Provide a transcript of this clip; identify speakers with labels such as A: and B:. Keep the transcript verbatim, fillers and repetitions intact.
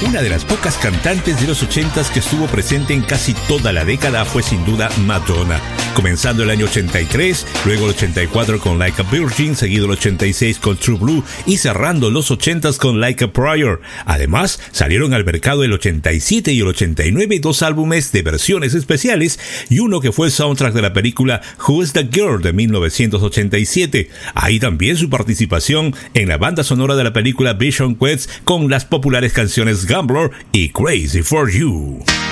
A: Una de las pocas cantantes de los ochentas que estuvo presente en casi toda la década fue sin duda Madonna. Comenzando el año ochenta y tres, luego el ochenta y cuatro con Like a Virgin, seguido el ochenta y seis con True Blue y cerrando los ochentas con Like a Prayer. Además, salieron al mercado el ochenta y siete y el ochenta y nueve dos álbumes de versiones especiales y uno que fue el soundtrack de la película Who is the Girl de mil novecientos ochenta y siete. Ahí también su participación en la banda sonora de la película Vision Quest con las populares canciones Gambler y Crazy for You.